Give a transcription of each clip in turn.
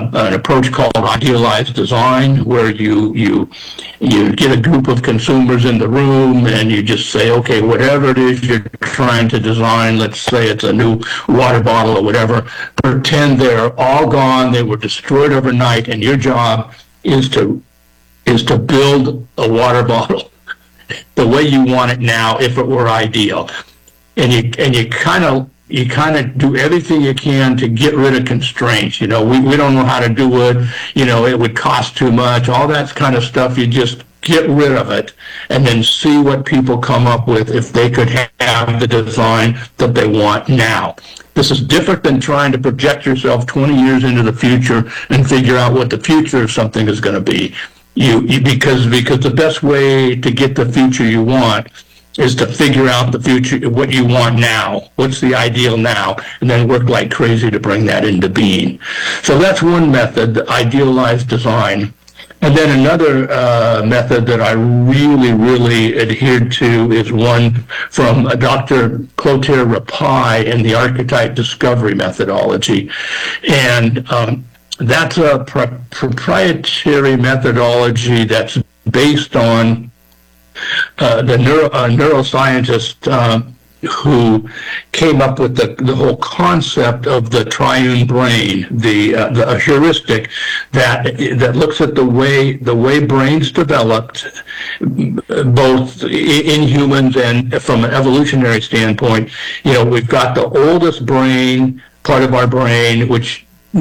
an approach called idealized design, where you get a group of consumers in the room and you just say, okay, whatever it is you're trying to design, let's say it's a new water bottle or whatever, pretend they're all gone, they were destroyed overnight, and your job is to build a water bottle the way you want it now if it were ideal. And you kind of do everything you can to get rid of constraints. We don't know how to do it. It would cost too much. All that kind of stuff, you just get rid of it and then see what people come up with if they could have the design that they want now. This is different than trying to project yourself 20 years into the future and figure out what the future of something is going to be. Because the best way to get the future you want is to figure out the future, what you want now, what's the ideal now, and then work like crazy to bring that into being. So that's one method, the idealized design. And then another method that I really, really adhered to is one from Dr. Clotaire Rapaille in the archetype discovery methodology. And that's a proprietary methodology that's based on the neuroscientist who came up with the whole concept of the triune brain, the heuristic that looks at the way brains developed, both in humans and from an evolutionary standpoint. We've got the oldest brain, part of our brain, which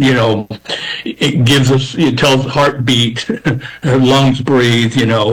it tells heartbeat, lungs breathe,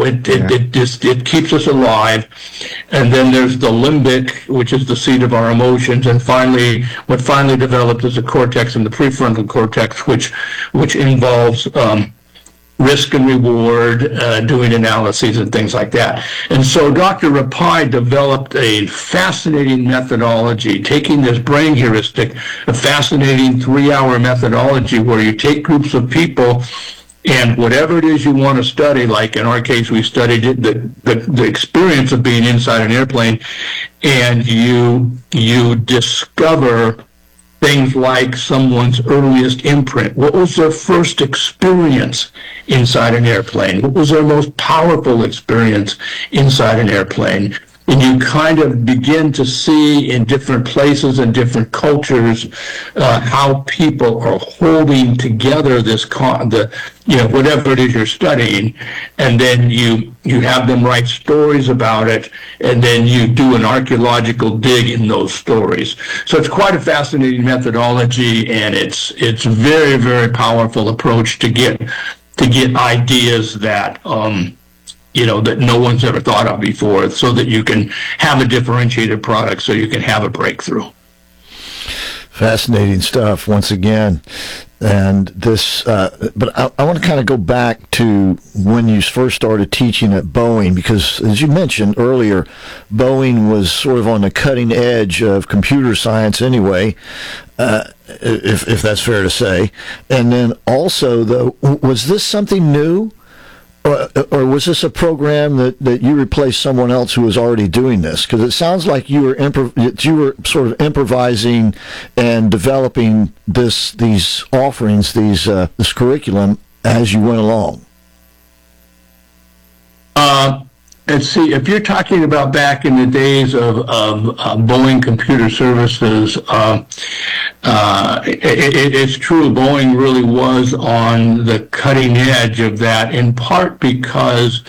it keeps us alive. And then there's the limbic, which is the seat of our emotions. And finally, what finally developed is the cortex and the prefrontal cortex, which involves, risk and reward, doing analyses and things like that. And so Dr. Rapaille developed a fascinating methodology, taking this brain heuristic, a fascinating 3-hour methodology where you take groups of people and whatever it is you want to study, like in our case, we studied the experience of being inside an airplane, and you discover things like someone's earliest imprint. What was their first experience inside an airplane? What was their most powerful experience inside an airplane? And you kind of begin to see in different places and different cultures how people are holding together this whatever it is you're studying, and then you have them write stories about it, and then you do an archaeological dig in those stories. So it's quite a fascinating methodology, and it's very, very powerful approach to get ideas that that no one's ever thought of before, so that you can have a differentiated product, so you can have a breakthrough. Fascinating stuff once again. And this, but I want to kind of go back to when you first started teaching at Boeing, because as you mentioned earlier, Boeing was sort of on the cutting edge of computer science anyway, if that's fair to say. And then also, though, was this something new? Or was this a program that you replaced someone else who was already doing this? Because it sounds like you were sort of improvising and developing these offerings, this curriculum as you went along. Let's see, if you're talking about back in the days of Boeing Computer Services, it's true, Boeing really was on the cutting edge of that, in part because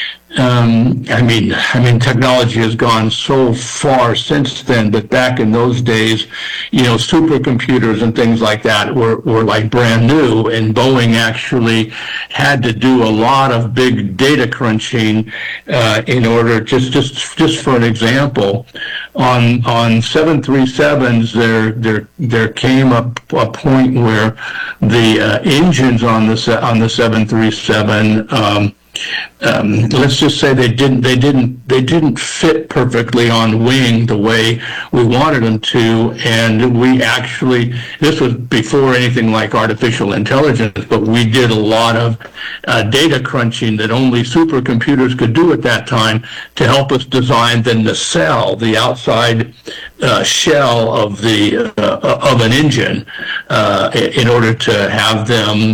technology has gone so far since then, but back in those days, supercomputers and things like that were like brand new, and Boeing actually had to do a lot of big data crunching in order, just for an example, on 737s, there came a point where the engines on the 737 let's just say they didn't fit perfectly on wing the way we wanted them to, and we actually, this was before anything like artificial intelligence, but we did a lot of data crunching that only supercomputers could do at that time to help us design then the outside shell of an engine in order to have them